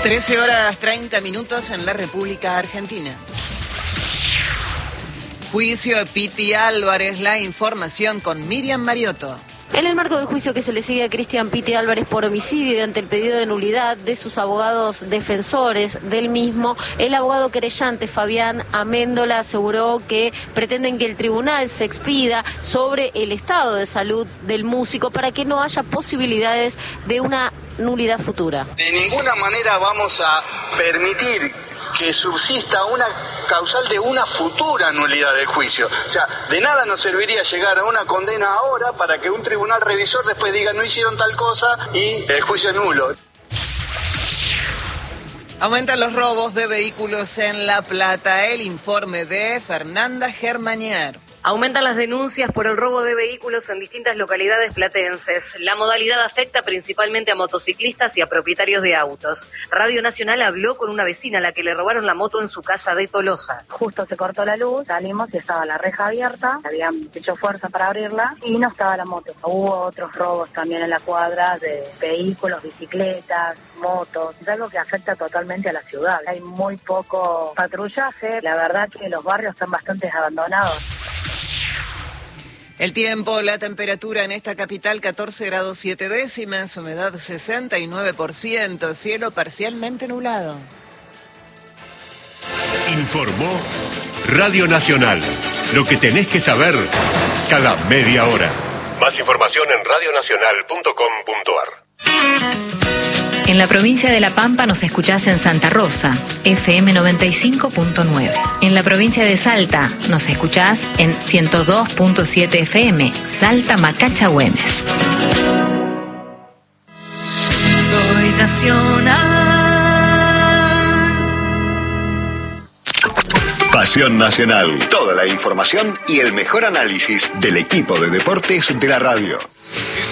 13:30 en la República Argentina. Juicio de Piti Álvarez, la información con Miriam Mariotto. En el marco del juicio que se le sigue a Cristian Piti Álvarez por homicidio y ante el pedido de nulidad de sus abogados defensores del mismo, el abogado querellante Fabián Améndola aseguró que pretenden que el tribunal se expida sobre el estado de salud del músico para que no haya posibilidades de una nulidad futura. De ninguna manera vamos a permitir que subsista una causal de una futura nulidad del juicio. O sea, de nada nos serviría llegar a una condena ahora para que un tribunal revisor después diga no hicieron tal cosa y el juicio es nulo. Aumentan los robos de vehículos en La Plata. El informe de Fernanda Germanier. Aumentan las denuncias por el robo de vehículos en distintas localidades platenses. La modalidad afecta principalmente a motociclistas y a propietarios de autos. Radio Nacional habló con una vecina a la que le robaron la moto en su casa de Tolosa. Justo se cortó la luz, salimos y estaba la reja abierta, habían hecho fuerza para abrirla y no estaba la moto. Hubo otros robos también en la cuadra de vehículos, bicicletas, motos. Es algo que afecta totalmente a la ciudad. Hay muy poco patrullaje, la verdad que los barrios están bastante abandonados. El tiempo, la temperatura en esta capital 14 grados 7 décimas, humedad 69%, cielo parcialmente nublado. Informó Radio Nacional. Lo que tenés que saber cada media hora. Más información en radionacional.com.ar. En la provincia de La Pampa nos escuchás en Santa Rosa, FM 95.9. En la provincia de Salta nos escuchás en 102.7 FM, Salta Macacha Güemes. Soy nacional. Pasión Nacional. Toda la información y el mejor análisis del equipo de deportes de la radio.